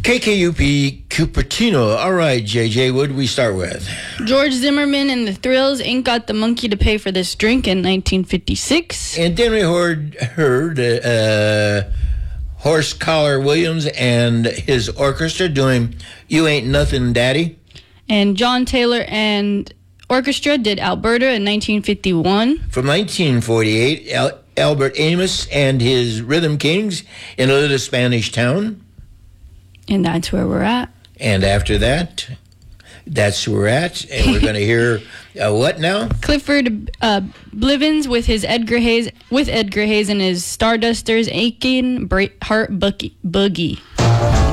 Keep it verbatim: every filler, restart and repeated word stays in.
K K U P Cupertino. All right, J J, what did we start with? George Zimmerman and the Thrills ain't got the monkey to pay for this drink in nineteen fifty-six. And then we heard, heard uh, Horse Collar Williams and his orchestra doing You Ain't Nothing, Daddy. And John Taylor and orchestra did Alberta in nineteen fifty-one. From nineteen forty-eight, Al- Albert Amos and his Rhythm Kings in a little Spanish town. And that's where we're at. And after that, that's where we're at. And we're going to hear uh, what now? Clifford uh, Blivens with his Edgar Hayes, with Edgar Hayes and his Stardusters, Aching Bra- Heart Boogie. Boogie.